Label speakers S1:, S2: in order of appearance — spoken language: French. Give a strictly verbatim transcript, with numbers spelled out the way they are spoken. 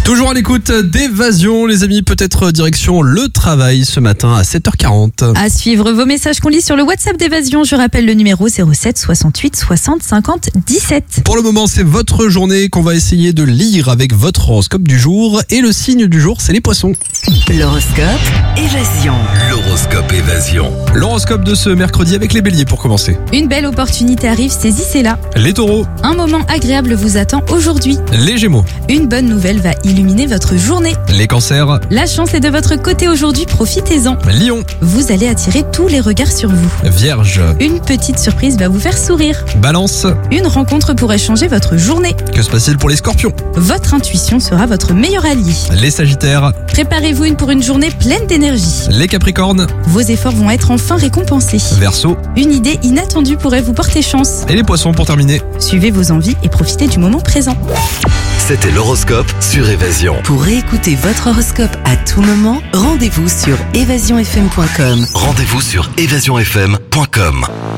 S1: Toujours à l'écoute d'Évasion, les amis, peut-être direction le travail ce matin à sept heures quarante.
S2: À suivre vos messages qu'on lit sur le WhatsApp d'Évasion. Je rappelle le numéro zéro sept soixante-huit soixante cinquante dix-sept.
S1: Pour le moment, c'est votre journée qu'on va essayer de lire avec votre horoscope du jour. Et le signe du jour, c'est les poissons.
S3: L'horoscope Évasion.
S4: L'horoscope Évasion.
S1: L'horoscope de ce mercredi avec les béliers pour commencer.
S2: Une belle opportunité arrive, saisissez-la.
S1: Les taureaux,
S2: Un moment agréable vous attend aujourd'hui.
S1: les gémeaux,
S2: Une bonne nouvelle va illuminer votre journée.
S1: les cancers,
S2: La chance est de votre côté aujourd'hui, profitez-en.
S1: lions,
S2: Vous allez attirer tous les regards sur vous.
S1: vierge,
S2: Une petite surprise va vous faire sourire.
S1: balance.
S2: Une rencontre pourrait changer votre journée.
S1: Que se passe-t-il pour les scorpions,
S2: Votre intuition sera votre meilleur allié.
S1: les sagittaires,
S2: Préparez-vous une pour une journée pleine d'énergie.
S1: les capricornes,
S2: Vos efforts vont être enfin récompensés.
S1: verseaux
S2: Une idée inattendue pourrait vous porter chance.
S1: et les poissons pour terminer.
S2: Suivez vos envies et profitez du moment présent.
S4: C'était l'horoscope sur Évasion.
S3: Pour réécouter votre horoscope à tout moment, rendez-vous sur évasion f m point com.
S4: Rendez-vous sur évasion f m point com.